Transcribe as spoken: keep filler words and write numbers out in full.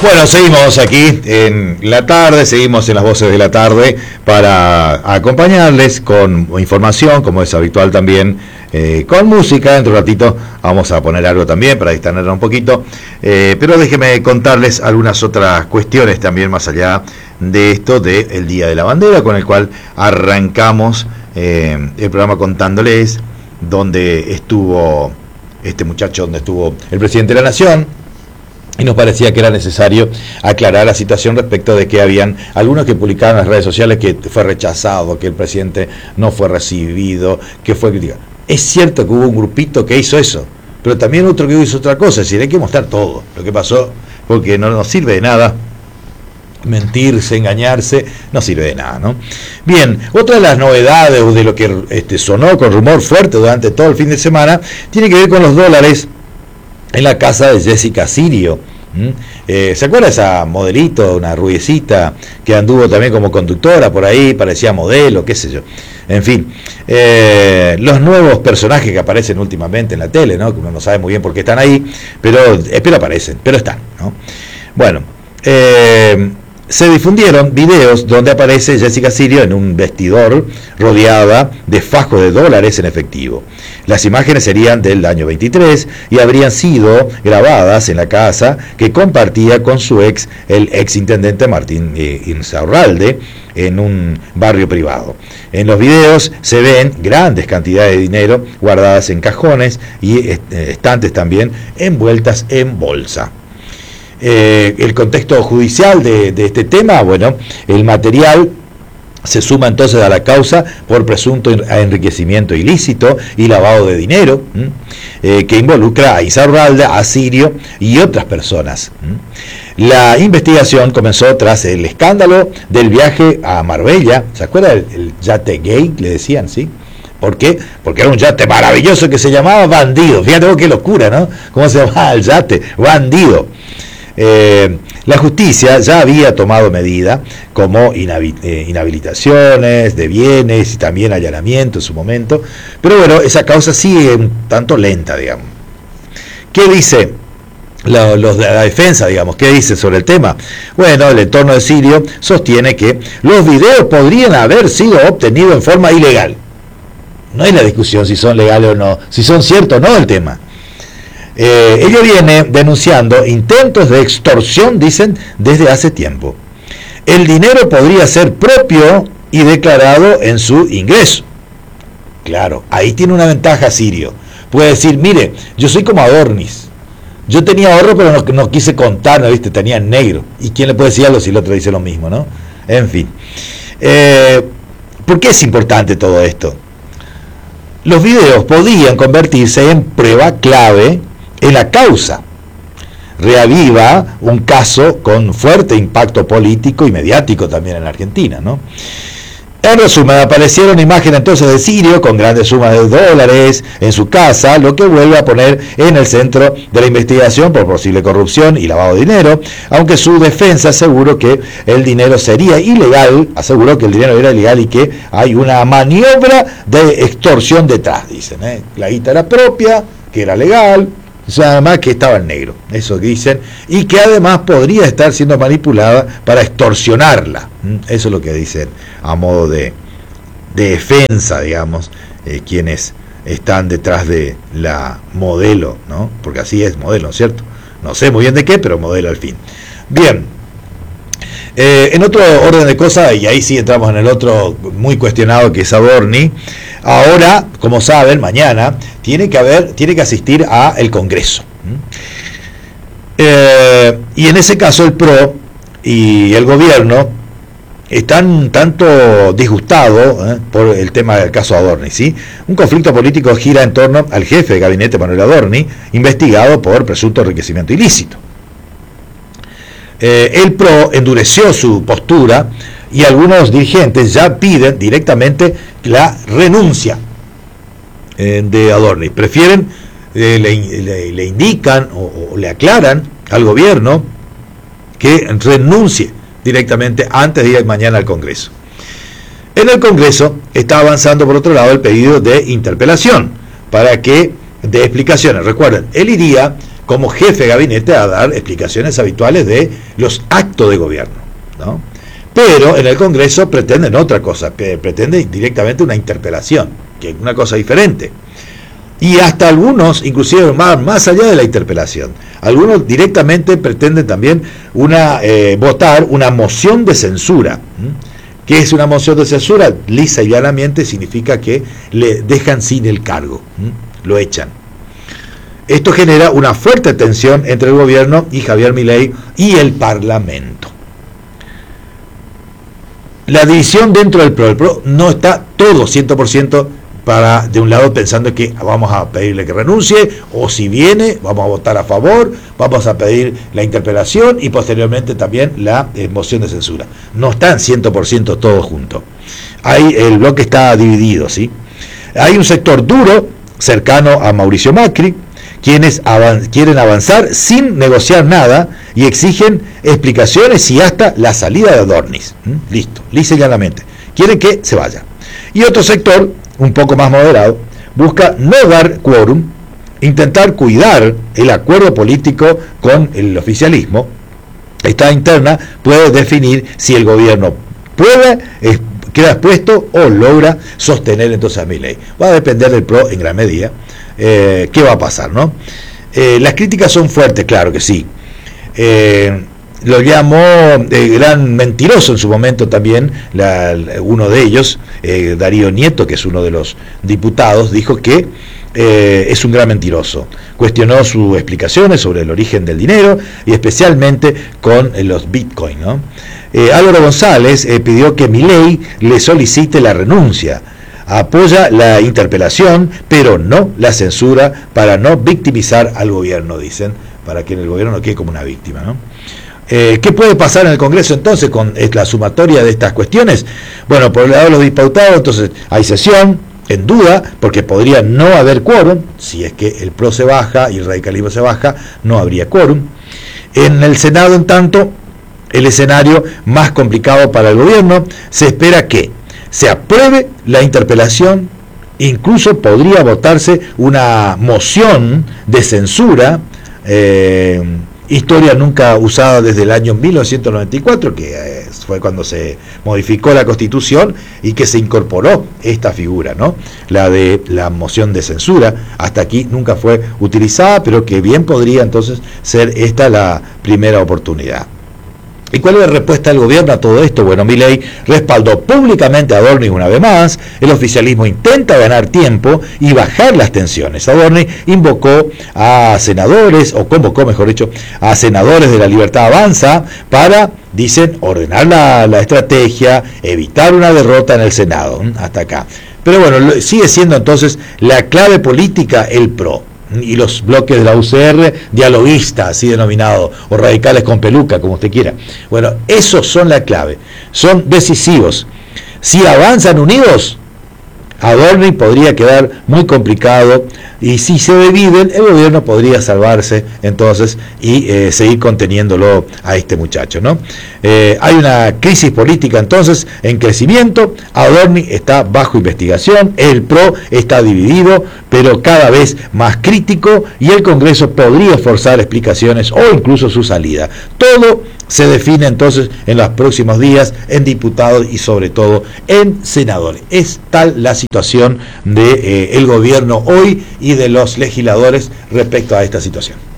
Bueno, seguimos aquí en la tarde, seguimos en las voces de la tarde para acompañarles con información, como es habitual también, eh, con música. Dentro de un ratito vamos a poner algo también para distraernos un poquito, eh, pero déjenme contarles algunas otras cuestiones también más allá de esto del Día de la Bandera, con el cual arrancamos eh, el programa contándoles donde estuvo este muchacho, donde estuvo el presidente de la Nación. Y nos parecía que era necesario aclarar la situación respecto de que habían algunos que publicaban en las redes sociales que fue rechazado, que el presidente no fue recibido, que fue criticado. Es cierto que hubo un grupito que hizo eso, pero también otro que hizo otra cosa. Es decir, hay que mostrar todo lo que pasó, porque no nos sirve de nada mentirse, engañarse, no sirve de nada, ¿no? Bien, otra de las novedades de lo que este, sonó con rumor fuerte durante todo el fin de semana tiene que ver con los dólares en la casa de Jessica Sirio. ¿Mm? Eh, ¿Se acuerda esa modelito, una rubiecita que anduvo también como conductora por ahí, parecía modelo, qué sé yo? En fin, eh, los nuevos personajes que aparecen últimamente en la tele, ¿no? Que uno no sabe muy bien por qué están ahí, pero, eh, pero aparecen, pero están, ¿no? Bueno, eh, se difundieron videos donde aparece Jessica Sirio en un vestidor rodeada de fajos de dólares en efectivo. Las imágenes serían del año veintitrés y habrían sido grabadas en la casa que compartía con su ex, el ex intendente Martín eh, Insaurralde, en un barrio privado. En los videos se ven grandes cantidades de dinero guardadas en cajones y estantes también envueltas en bolsa. Eh, el contexto judicial de, de este tema, bueno, el material se suma entonces a la causa por presunto enriquecimiento ilícito y lavado de dinero, eh, que involucra a Insaurralde, a Sirio y otras personas. ¿m? La investigación comenzó tras el escándalo del viaje a Marbella. ¿Se acuerda el, el yate gay? Le decían, ¿sí? ¿Por qué? Porque era un yate maravilloso que se llamaba Bandido. Fíjate vos qué locura, ¿no? ¿Cómo se llamaba el yate? Bandido. Eh, la justicia ya había tomado medida como inhabi- eh, inhabilitaciones de bienes y también allanamiento en su momento, pero bueno, esa causa sigue un tanto lenta, digamos. ¿Qué dice la, los de la defensa, digamos? ¿Qué dice sobre el tema? Bueno, el entorno de Sirio sostiene que los videos podrían haber sido obtenidos en forma ilegal. No hay la discusión si son legales o no, si son ciertos o no el tema. Eh, ella viene denunciando intentos de extorsión, dicen, desde hace tiempo. El dinero podría ser propio y declarado en su ingreso. Claro, ahí tiene una ventaja Sirio. Puede decir, mire, yo soy como Adornis. Yo tenía ahorro, pero no, no quise contar, ¿no viste? Tenía en negro. ¿Y quién le puede decir algo si el otro dice lo mismo, no? En fin. Eh, ¿Por qué es importante todo esto? Los videos podían convertirse en prueba clave en la causa. Reaviva un caso con fuerte impacto político y mediático también en la Argentina, ¿no? En resumen, aparecieron imágenes entonces de Sirio con grandes sumas de dólares en su casa, lo que vuelve a poner en el centro de la investigación por posible corrupción y lavado de dinero, aunque su defensa aseguró que el dinero sería ilegal, aseguró que el dinero era ilegal y que hay una maniobra de extorsión detrás, dicen, ¿eh? La guita era propia, que era legal, además que estaba en negro, eso dicen, y que además podría estar siendo manipulada para extorsionarla. Eso es lo que dicen a modo de, de defensa, digamos, eh, quienes están detrás de la modelo, ¿no? Porque así es modelo, ¿cierto? No sé muy bien de qué, pero modelo al fin. Bien, eh, en otro orden de cosas, y ahí sí entramos en el otro muy cuestionado que es Adorni. Ahora, como saben, mañana tiene que haber, tiene que asistir a el Congreso. Eh, y en ese caso el P R O y el gobierno están tanto disgustados eh, por el tema del caso Adorni, ¿sí? Un conflicto político gira en torno al jefe de gabinete Manuel Adorni, investigado por presunto enriquecimiento ilícito. Eh, el P R O endureció su postura y algunos dirigentes ya piden directamente la renuncia eh, de Adorni. Prefieren, eh, le, le, le indican o, o le aclaran al gobierno que renuncie directamente antes de ir mañana al Congreso. En el Congreso está avanzando por otro lado el pedido de interpelación para que dé explicaciones. Recuerden, él iría como jefe de gabinete a dar explicaciones habituales de los actos de gobierno, ¿no? Pero en el Congreso pretenden otra cosa, pretenden directamente una interpelación, que es una cosa diferente. Y hasta algunos, inclusive más, más allá de la interpelación, algunos directamente pretenden también una eh, votar una moción de censura. ¿Mm? ¿Qué es una moción de censura? Lisa y llanamente significa que le dejan sin el cargo, ¿Mm? Lo echan. Esto genera una fuerte tensión entre el gobierno y Javier Milei y el Parlamento. La división dentro del PRO, el PRO no está todo cien por ciento para, de un lado, pensando que vamos a pedirle que renuncie, o si viene, vamos a votar a favor, vamos a pedir la interpelación y posteriormente también la eh, moción de censura. No están cien por ciento todos juntos. Hay, el bloque está dividido, ¿sí? Hay un sector duro, cercano a Mauricio Macri, quienes avan- quieren avanzar sin negociar nada y exigen explicaciones y hasta la salida de Adornis. ¿Mm? Listo, lisa y llanamente. Quieren que se vaya. Y otro sector, un poco más moderado, busca no dar quórum, intentar cuidar el acuerdo político con el oficialismo. Esta interna puede definir si el gobierno puede, eh, queda expuesto o logra sostener entonces a Milei. Va a depender del PRO en gran medida. Eh, ¿Qué va a pasar, no? Eh, las críticas son fuertes, claro que sí. Eh, lo llamó eh, gran mentiroso en su momento también, la, uno de ellos, eh, Darío Nieto, que es uno de los diputados, dijo que eh, es un gran mentiroso. Cuestionó sus explicaciones sobre el origen del dinero y especialmente con eh, los bitcoins, ¿no? Eh, Álvaro González eh, pidió que Milei le solicite la renuncia. Apoya la interpelación, pero no la censura para no victimizar al gobierno, dicen, para que el gobierno no quede como una víctima, ¿no? Eh, ¿Qué puede pasar en el Congreso entonces con la sumatoria de estas cuestiones? Bueno, por el lado de los diputados, entonces hay sesión, en duda, porque podría no haber quórum, si es que el PRO se baja y el radicalismo se baja, no habría quórum. En el Senado, en tanto, el escenario más complicado para el gobierno, se espera que se apruebe la interpelación, incluso podría votarse una moción de censura, eh, historia nunca usada desde el año mil novecientos noventa y cuatro, que eh, fue cuando se modificó la Constitución y que se incorporó esta figura, ¿no? La de la moción de censura. Hasta aquí nunca fue utilizada, pero que bien podría entonces ser esta la primera oportunidad. ¿Y cuál es la respuesta del gobierno a todo esto? Bueno, Milei respaldó públicamente a Adornis una vez más. El oficialismo intenta ganar tiempo y bajar las tensiones. Adornis invocó a senadores, o convocó, mejor dicho, a senadores de la Libertad Avanza para, dicen, ordenar la, la estrategia, evitar una derrota en el Senado. Hasta acá. Pero bueno, sigue siendo entonces la clave política el PRO. Y los bloques de la U C R, dialoguistas, así denominados, o radicales con peluca, como usted quiera. Bueno, esos son la clave, son decisivos. Si avanzan unidos, Adornis podría quedar muy complicado, y si se dividen, el gobierno podría salvarse entonces y eh, seguir conteniéndolo a este muchacho, ¿no? Eh, hay una crisis política entonces en crecimiento. Adornis está bajo investigación, el PRO está dividido, pero cada vez más crítico, y el Congreso podría forzar explicaciones o incluso su salida. Todo se define entonces en los próximos días en diputados y sobre todo en senadores. Es tal la situación de eh, el gobierno hoy y de los legisladores respecto a esta situación.